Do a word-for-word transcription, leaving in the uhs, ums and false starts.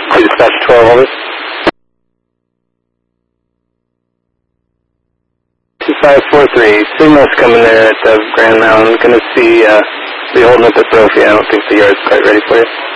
Please dispatch twelve, over. two five four three, signal's coming in at the Grand Mountain. Gonna see, uh, be holding up the trophy. I don't think the yard's quite ready for you.